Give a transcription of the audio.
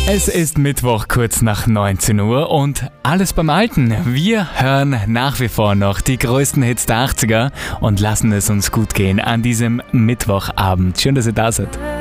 Es ist Mittwoch kurz nach 19 Uhr und alles beim Alten. Wir hören nach wie vor noch die größten Hits der 80er und lassen es uns gut gehen an diesem Mittwochabend. Schön, dass ihr da seid.